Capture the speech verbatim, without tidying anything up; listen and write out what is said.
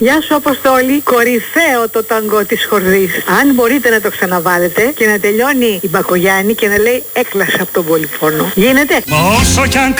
Γεια σου Αποστόλη, κορυφαίο το ταγκό της Χορδής. Αν μπορείτε να το ξαναβάλετε και να τελειώνει η Μπακογιάννη και να λέει έκλασα από τον πολυφόνο. Γίνεται? Μα όσο κι αν